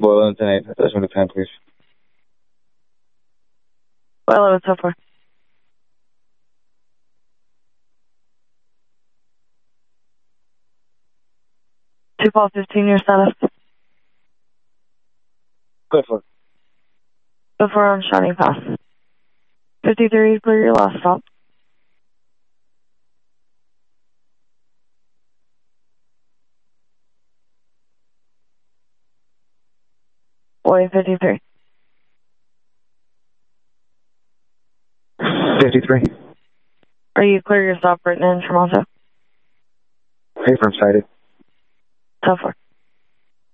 Boyle and tonight. Attachment to 10, please. Well, what's up for? Two Paul 15, your status. Good for. Before on Shawnee Pass. 53, clear your last stop. Boy, 53. 53. Are you clear your stop written in Toronto? Pay from cited. So far.